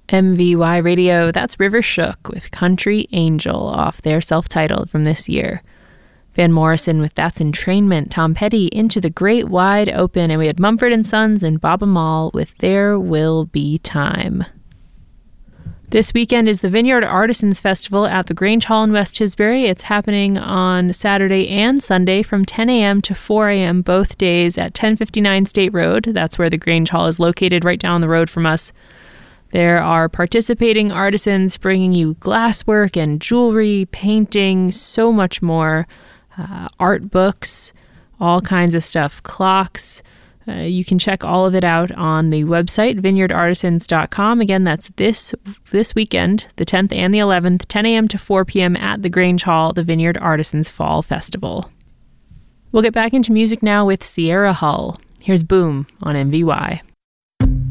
MVY Radio, that's River Shook with Country Angel off their self-titled from this year. Van Morrison with That's Entrainment, Tom Petty, Into the Great Wide Open, and we had Mumford & Sons and Baba Maal with There Will Be Time. This weekend is the Vineyard Artisans Festival at the Grange Hall in West Tisbury. It's happening on Saturday and Sunday from 10 a.m. to 4 a.m. both days at 1059 State Road. That's where the Grange Hall is located, right down the road from us. There are participating artisans bringing you glasswork and jewelry, painting, so much more, art books, all kinds of stuff, clocks. You can check all of it out on the website, vineyardartisans.com. Again, that's this weekend, the 10th and the 11th, 10 a.m. to 4 p.m. at the Grange Hall, the Vineyard Artisans Fall Festival. We'll get back into music now with Sierra Hull. Here's Boom on MVY.